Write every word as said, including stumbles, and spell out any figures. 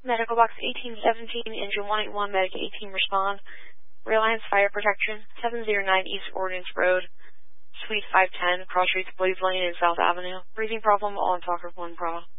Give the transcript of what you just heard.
Medical Box eighteen seventeen, Engine one eighty-one, Medic eighteen, respond. Reliance Fire Protection, seven oh nine East Ordnance Road, Suite five ten, cross streets Blaze Lane and South Avenue. Breathing problem, all on Talker one Pro.